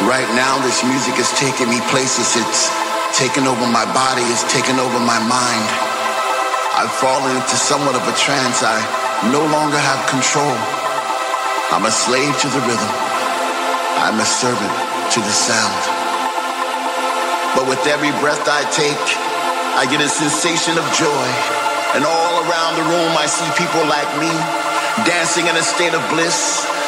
Right now, this music is taking me places. It's taking over my body. It's taking over my mind. I've fallen into somewhat of a trance. I no longer have control. I'm a slave to the rhythm. I'm a servant to the sound. But with every breath I take, I get a sensation of joy. And all around the room, I see people like me, dancing in a state of bliss.